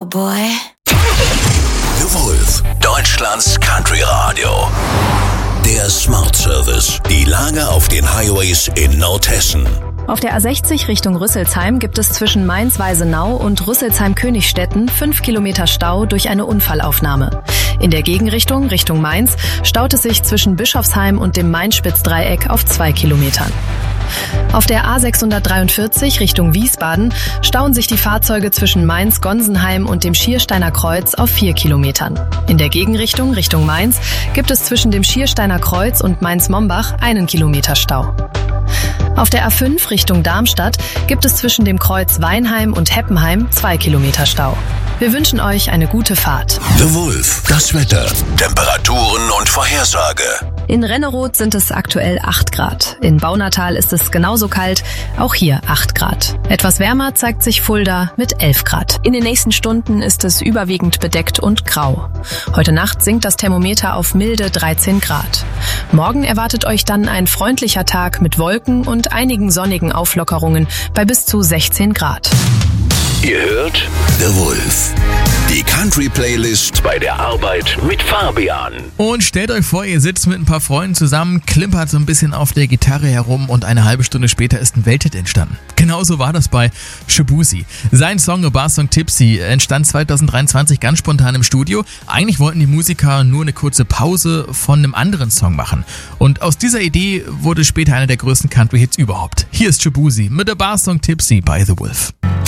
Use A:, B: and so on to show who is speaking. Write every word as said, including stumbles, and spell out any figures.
A: boy.
B: The Wolf, Deutschlands Country Radio. Der Smart Service. Die Lage auf den Highways in Nordhessen.
C: Auf der A sechzig Richtung Rüsselsheim gibt es zwischen Mainz-Weisenau und Rüsselsheim-Königstetten fünf Kilometer Stau durch eine Unfallaufnahme. In der Gegenrichtung, Richtung Mainz, staut es sich zwischen Bischofsheim und dem Main-Spitz-Dreieck auf zwei Kilometern. Auf der A sechshundertdreiundvierzig Richtung Wiesbaden stauen sich die Fahrzeuge zwischen Mainz-Gonsenheim und dem Schiersteiner Kreuz auf vier Kilometern. In der Gegenrichtung, Richtung Mainz, gibt es zwischen dem Schiersteiner Kreuz und Mainz-Mombach einen Kilometer Stau. Auf der A fünf Richtung Darmstadt gibt es zwischen dem Kreuz Weinheim und Heppenheim zwei Kilometer Stau. Wir wünschen euch eine gute Fahrt.
B: The Wolf, das Wetter, Temperaturen und Vorhersage.
C: In Renneroth sind es aktuell acht Grad. In Baunatal ist es genauso kalt, auch hier acht Grad. Etwas wärmer zeigt sich Fulda mit elf Grad. In den nächsten Stunden ist es überwiegend bedeckt und grau. Heute Nacht sinkt das Thermometer auf milde dreizehn Grad. Morgen erwartet euch dann ein freundlicher Tag mit Wolken und einigen sonnigen Auflockerungen bei bis zu sechzehn Grad.
B: Ihr hört The Wolf. Die Country-Playlist bei der Arbeit mit Fabian.
D: Und stellt euch vor, ihr sitzt mit ein paar Freunden zusammen, klimpert so ein bisschen auf der Gitarre herum und eine halbe Stunde später ist ein Welthit entstanden. Genauso war das bei Shaboozey. Sein Song A Bar Song Tipsy entstand zweitausenddreiundzwanzig ganz spontan im Studio. Eigentlich wollten die Musiker nur eine kurze Pause von einem anderen Song machen. Und aus dieser Idee wurde später einer der größten Country-Hits überhaupt. Hier ist Shaboozey mit A Bar Song Tipsy bei The Wolf.